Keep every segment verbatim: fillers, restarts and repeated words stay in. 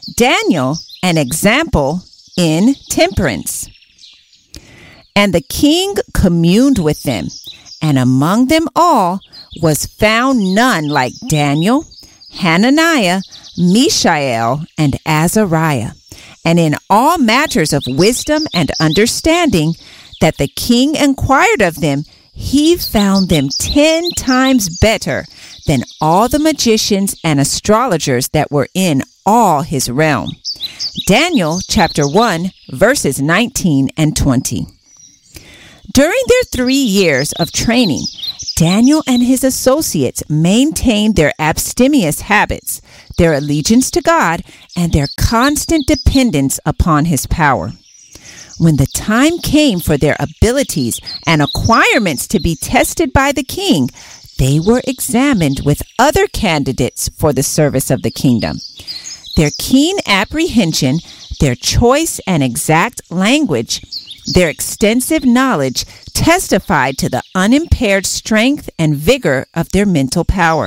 Daniel, an example in temperance. And the king communed with them, and among them all was found none like Daniel, Hananiah, Mishael, and Azariah. And in all matters of wisdom and understanding that the king inquired of them, he found them ten times better than all the magicians and astrologers that were in all his realm. Daniel chapter one, verses nineteen and twenty. During their three years of training, Daniel and his associates maintained their abstemious habits, their allegiance to God, and their constant dependence upon his power. When the time came for their abilities and acquirements to be tested by the king, they were examined with other candidates for the service of the kingdom. Their keen apprehension, their choice and exact language, their extensive knowledge testified to the unimpaired strength and vigor of their mental power.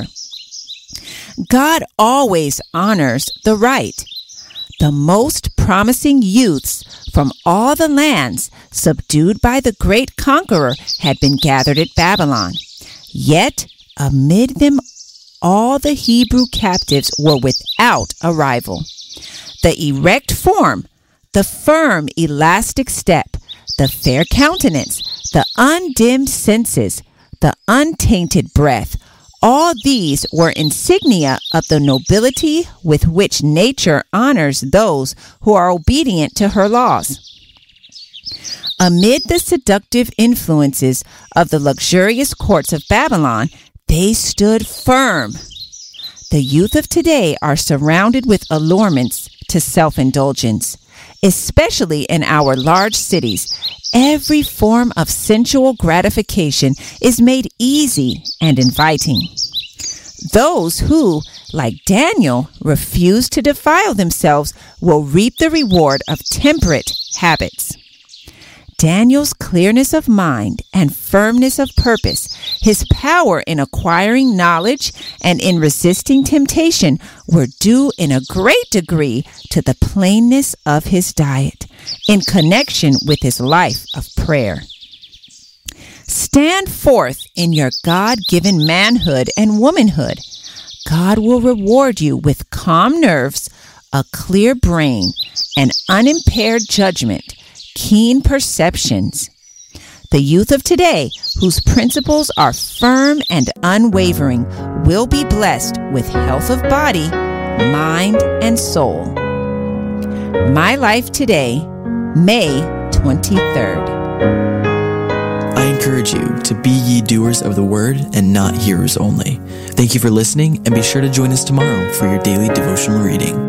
God always honors the right. The most promising youths from all the lands subdued by the great conqueror had been gathered at Babylon. Yet, amid them all the Hebrew captives were without a rival. The erect form, the firm, elastic step, the fair countenance, the undimmed senses, the untainted breath, all these were insignia of the nobility with which nature honors those who are obedient to her laws. Amid the seductive influences of the luxurious courts of Babylon, they stood firm. The youth of today are surrounded with allurements to self-indulgence. Especially in our large cities, every form of sensual gratification is made easy and inviting. Those who, like Daniel, refuse to defile themselves will reap the reward of temperate habits. Daniel's clearness of mind and firmness of purpose, his power in acquiring knowledge and in resisting temptation were due in a great degree to the plainness of his diet in connection with his life of prayer. Stand forth in your God-given manhood and womanhood. God will reward you with calm nerves, a clear brain, and unimpaired judgment, keen perceptions. The youth of today, whose principles are firm and unwavering, will be blessed with health of body, mind, and soul. My Life Today, May twenty-third. I encourage you to be ye doers of the word and not hearers only. Thank you for listening, and be sure to join us tomorrow for your daily devotional reading.